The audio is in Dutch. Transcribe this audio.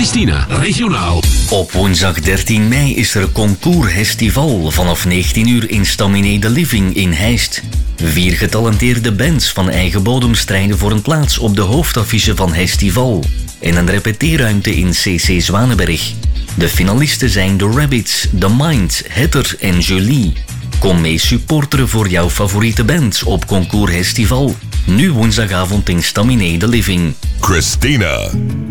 Christina, regionaal. Op woensdag 13 mei is er Concours Festival vanaf 19 uur in Staminé de Living in Heist. 4 getalenteerde bands van eigen bodem strijden voor een plaats op de hoofdaffiche van Festival. En een repeteerruimte in CC Zwanenberg. De finalisten zijn The Rabbits, The Mind, Heather en Jolie. Kom mee supporteren voor jouw favoriete band op Concours Festival. Nu woensdagavond in Staminé de Living. Christina.